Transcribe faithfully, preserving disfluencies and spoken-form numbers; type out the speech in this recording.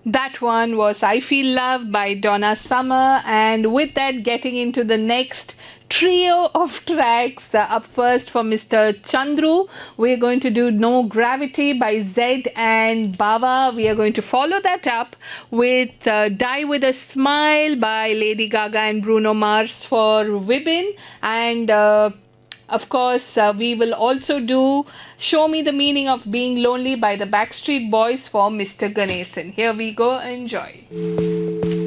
That one was I Feel Love by Donna Summer, and with that, getting into the next trio of tracks. Uh, up first for Mister Chandru, we're going to do No Gravity by Zed and Bava. We are going to follow that up with uh, Die With A Smile by Lady Gaga and Bruno Mars for Vibin, and uh, of course, uh, we will also do Show Me the Meaning of Being Lonely by the Backstreet Boys for Mister Ganesan. Here we go, enjoy.